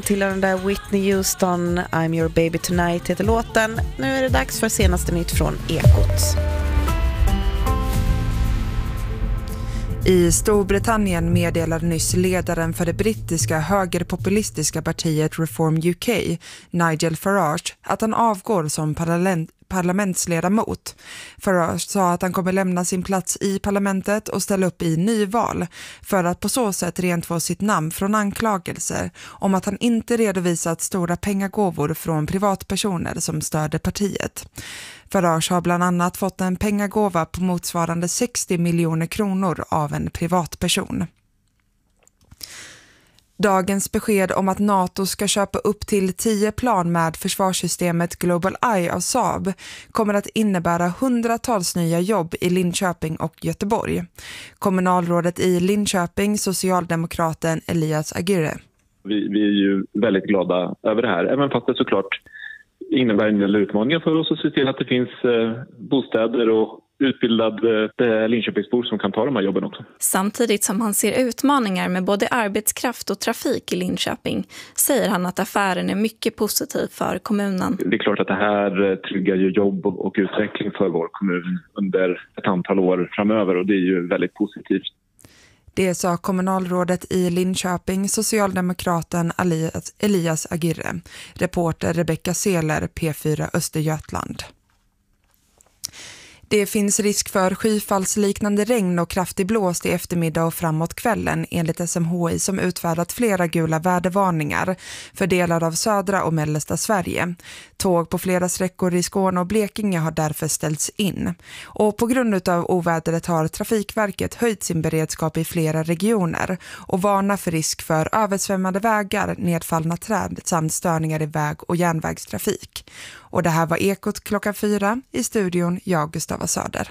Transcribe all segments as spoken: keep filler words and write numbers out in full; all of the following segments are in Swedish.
Till den där Whitney Houston, I'm your baby tonight heter låten. Nu är det dags för senaste nytt från Ekot. I Storbritannien meddelade nyss ledaren för det brittiska högerpopulistiska partiet Reform U K, Nigel Farage, att han avgår som parlament parlamentsledamot. Farage sa att han kommer lämna sin plats i parlamentet och ställa upp i nyval för att på så sätt rent få sitt namn från anklagelser om att han inte redovisat stora pengagåvor från privatpersoner som stödde partiet. Farage har bland annat fått en pengagåva på motsvarande sextio miljoner kronor av en privatperson. Dagens besked om att NATO ska köpa upp till tio plan med försvarssystemet Global Eye av Saab kommer att innebära hundratals nya jobb i Linköping och Göteborg. Kommunalrådet i Linköping, socialdemokraten Elias Aguirre. Vi, vi är ju väldigt glada över det här, även fast det såklart innebär en del utmaningar för oss att se till att det finns eh, bostäder och utbildade eh, Linköpingsbor som kan ta de här jobben också. Samtidigt som han ser utmaningar med både arbetskraft och trafik i Linköping säger han att affären är mycket positiv för kommunen. Det är klart att det här tryggar ju jobb och, och utveckling för vår kommun under ett antal år framöver, och det är ju väldigt positivt. Det sa kommunalrådet i Linköping, socialdemokraten Elias Aguirre. Reporter Rebecca Seler, P fyra Östergötland. Det finns risk för skyfallsliknande regn och kraftig blåst i eftermiddag och framåt kvällen enligt S M H I som utfärdat flera gula vädervarningar för delar av södra och mellersta Sverige. Tåg på flera sträckor i Skåne och Blekinge har därför ställts in. Och på grund av ovädret har Trafikverket höjt sin beredskap i flera regioner och varnar för risk för översvämmade vägar, nedfallna träd samt störningar i väg- och järnvägstrafik. Och det här var Ekot klockan fyra, i studion jag, Gustava Söder.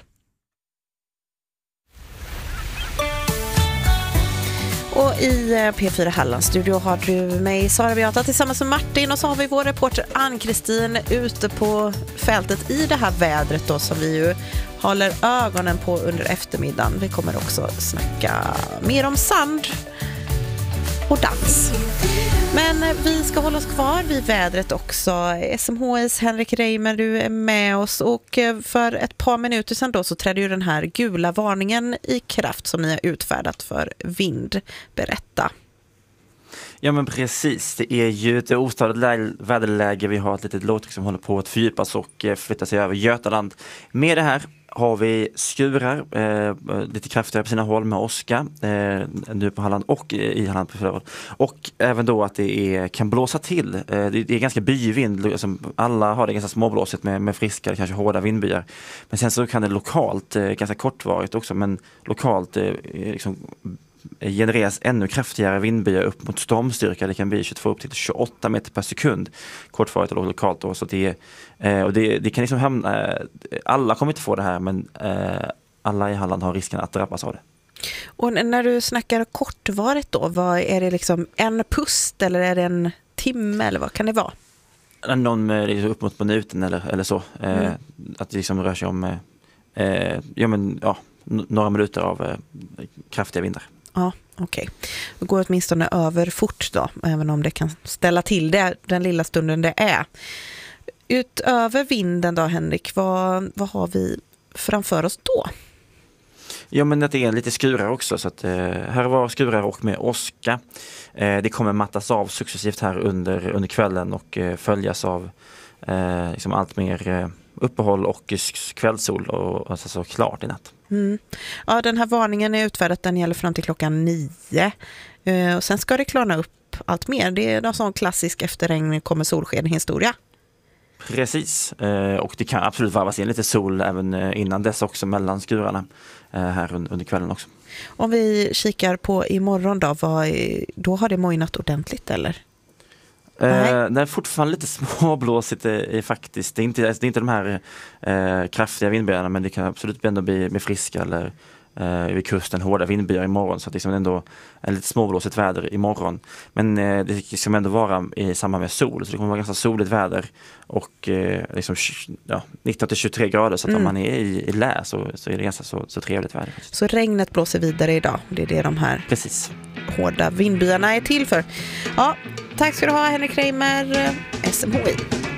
Och i P fyra Hallands studio har du mig, Sara Beata, tillsammans med Martin, och så har vi vår reporter Ann-Kristin ute på fältet i det här vädret då, som vi ju håller ögonen på under eftermiddagen. Vi kommer också snacka mer om sand och dans. Men vi ska hålla oss kvar vid vädret också. S M H I:s Henrik Reimer, du är med oss, och för ett par minuter sedan då så trädde ju den här gula varningen i kraft som ni har utfärdat för vind. Berätta. Ja, men precis. Det är ju ett ostadigt väderläge. Vi har ett litet lågtryck som håller på att fördjupas och flytta sig över Götaland. Med det här har vi skurar, eh, lite kraftigare på sina håll med åska, eh, nu på Halland och i Halland på förra. Och även då att det är, kan blåsa till. Eh, det, det är ganska byvind. Alltså, alla har det ganska småblåsigt med, med friska, kanske hårda vindbyar. Men sen så kan det lokalt, eh, ganska kortvarigt också, men lokalt eh, liksom genereras ännu kraftigare vindbyar upp mot stormstyrka. Det kan bli tjugotvå upp till tjugoåtta meter per sekund kortvarigt och lokalt då. Så det, eh, och det, det kan liksom hamna, eh, alla kommer inte få det här, men eh, alla i Halland har risken att drabbas av det. Och när du snackar kortvarigt då, vad är det, liksom en pust eller är det en timme eller vad kan det vara? Någon med upp mot minuten eller, eller så. Eh, mm. Att det liksom rör sig om eh, ja, men, ja, några minuter av eh, kraftiga vindar. Ja, okej. Okay. Det går åtminstone över fort då, även om det kan ställa till det den lilla stunden det är. Utöver vinden då, Henrik, vad, vad har vi framför oss då? Ja, men det är lite skurar också, så att eh, här var skurar och med åska. Eh, det kommer mattas av successivt här under, under kvällen och eh, följas av eh, liksom allt mer eh, uppehåll och kvällssol och alltså, så klart i natt. Mm. Ja, den här varningen är utfärdad, den gäller fram till klockan nio. Uh, och sen ska det klarna upp allt mer. Det är en sån klassisk efter regn kommer solsken historia. Precis, uh, och det kan absolut varvas in lite sol även uh, innan dess också, mellan skurarna uh, här under, under kvällen också. Om vi kikar på imorgon då, vad är, då har det mojnat ordentligt eller? Uh, det är fortfarande lite småblåsigt i, faktiskt. Det är inte, det är inte de här uh, kraftiga vindbyarna, men det kan absolut ändå bli med friska eller uh, vid kusten hårda vindbyar imorgon. Så att det är liksom ändå är lite småblåsigt väder imorgon. Men uh, det ska ändå vara i samband med sol. Så det kommer vara ganska soligt väder och uh, liksom, ja, nitton till tjugotre grader. Så att mm. om man är i, i lä så, så är det ganska så, så trevligt väder. Faktiskt. Så regnet blåser vidare idag. Det är det de här Precis. hårda vindbyarna är till för. Ja, Tack ska du ha, Henrik Reimer, S M H I.